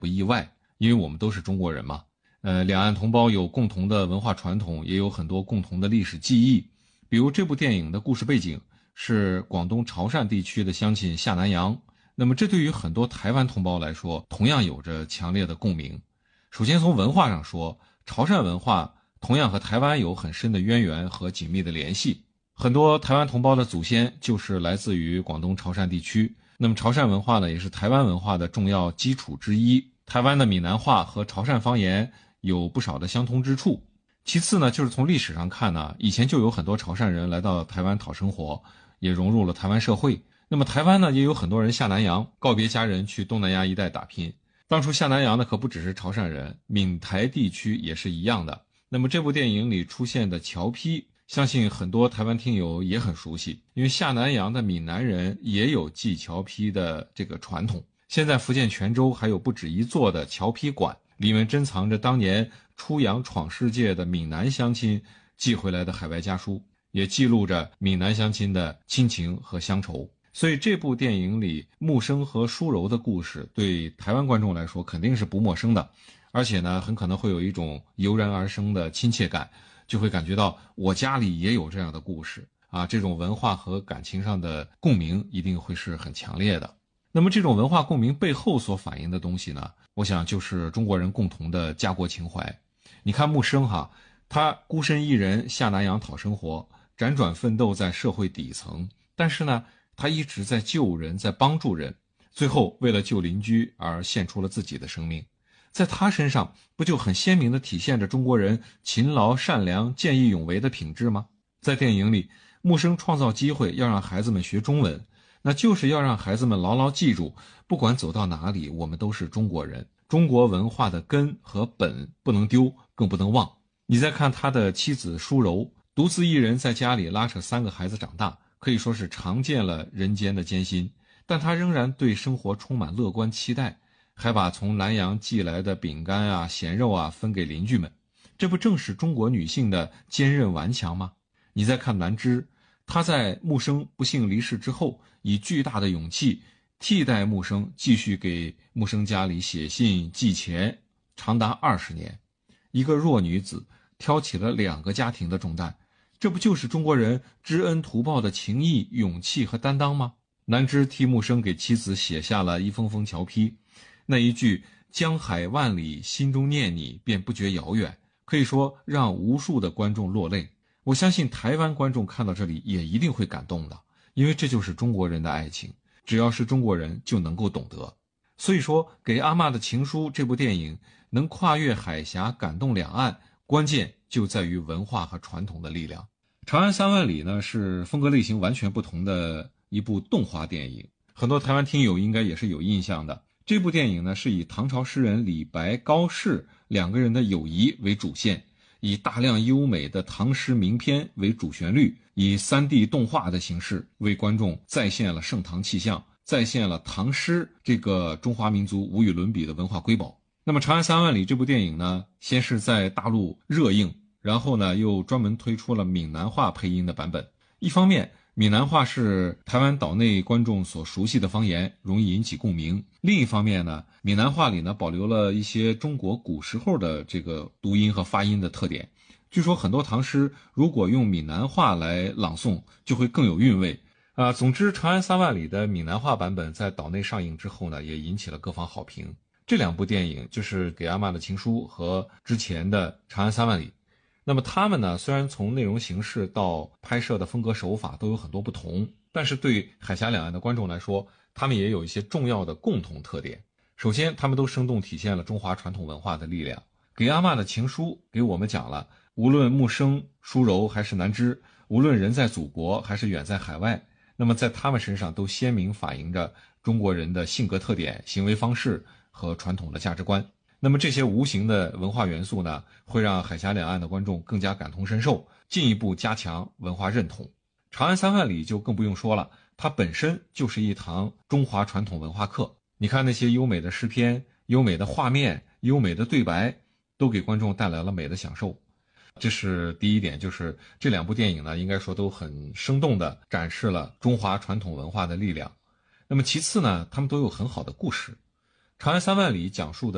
不意外，因为我们都是中国人嘛。两岸同胞有共同的文化传统，也有很多共同的历史记忆。比如这部电影的故事背景是广东潮汕地区的乡亲下南洋，那么这对于很多台湾同胞来说，同样有着强烈的共鸣。首先从文化上说，潮汕文化同样和台湾有很深的渊源和紧密的联系。很多台湾同胞的祖先就是来自于广东潮汕地区，那么潮汕文化呢，也是台湾文化的重要基础之一。台湾的闽南话和潮汕方言有不少的相通之处。其次呢，就是从历史上看呢，以前就有很多潮汕人来到台湾讨生活，也融入了台湾社会。那么台湾呢，也有很多人下南洋，告别家人去东南亚一带打拼。当初下南洋的可不只是潮汕人，闽台地区也是一样的。那么这部电影里出现的侨批，相信很多台湾听友也很熟悉，因为下南洋的闽南人也有寄侨批的这个传统。现在福建泉州还有不止一座的侨批馆，里面珍藏着当年出洋闯世界的闽南乡亲寄回来的海外家书，也记录着闽南乡亲的亲情和乡愁。所以这部电影里木生和舒柔的故事对台湾观众来说肯定是不陌生的，而且呢很可能会有一种油然而生的亲切感，就会感觉到我家里也有这样的故事啊，这种文化和感情上的共鸣一定会是很强烈的。那么这种文化共鸣背后所反映的东西呢，我想就是中国人共同的家国情怀。你看木生他孤身一人下南洋讨生活，辗转奋斗在社会底层，但是呢他一直在救人，在帮助人，最后为了救邻居而献出了自己的生命。在他身上不就很鲜明地体现着中国人勤劳善良见义勇为的品质吗？在电影里木生创造机会要让孩子们学中文，那就是要让孩子们牢牢记住，不管走到哪里，我们都是中国人，中国文化的根和本不能丢，更不能忘。你再看他的妻子舒柔，独自一人在家里拉扯3个孩子长大，可以说是尝见了人间的艰辛，但他仍然对生活充满乐观期待，还把从南洋寄来的饼干啊、咸肉啊分给邻居们。这不正是中国女性的坚韧顽强吗？你再看南枝，她在木生不幸离世之后，以巨大的勇气替代木生继续给木生家里写信寄钱，长达20年。一个弱女子挑起了2个家庭的重担，这不就是中国人知恩图报的情谊、勇气和担当吗？南枝替木生给妻子写下了一封封侨批，那一句江海万里，心中念你，便不觉遥远，可以说让无数的观众落泪。我相信台湾观众看到这里也一定会感动的，因为这就是中国人的爱情，只要是中国人就能够懂得。所以说给阿嬷的情书这部电影能跨越海峡感动两岸，关键就在于文化和传统的力量。长安三万里呢是风格类型完全不同的一部动画电影，很多台湾听友应该也是有印象的。这部电影呢是以唐朝诗人李白、高适2个人的友谊为主线，以大量优美的唐诗名篇为主旋律，以 3D 动画的形式为观众再现了盛唐气象，再现了唐诗这个中华民族无与伦比的文化瑰宝。那么《长安三万里》这部电影呢，先是在大陆热映，然后呢又专门推出了闽南话配音的版本。一方面闽南话是台湾岛内观众所熟悉的方言，容易引起共鸣。另一方面呢，闽南话里呢保留了一些中国古时候的这个读音和发音的特点。据说很多唐诗如果用闽南话来朗诵，就会更有韵味。总之，《长安三万里》的闽南话版本在岛内上映之后呢，也引起了各方好评。这2部电影就是《给阿嬷的情书》和之前的《长安三万里》。那么他们呢，虽然从内容形式到拍摄的风格手法都有很多不同，但是对海峡两岸的观众来说，他们也有一些重要的共同特点。首先，他们都生动体现了中华传统文化的力量。给阿嬷的情书给我们讲了，无论木生、舒柔还是南枝，无论人在祖国还是远在海外，那么在他们身上都鲜明反映着中国人的性格特点、行为方式和传统的价值观。那么这些无形的文化元素呢，会让海峡两岸的观众更加感同身受，进一步加强文化认同。长安三万里就更不用说了，它本身就是一堂中华传统文化课。你看那些优美的诗篇、优美的画面、优美的对白，都给观众带来了美的享受。这是第一点，就是这2部电影呢，应该说都很生动地展示了中华传统文化的力量。那么其次呢，他们都有很好的故事。长安三万里讲述的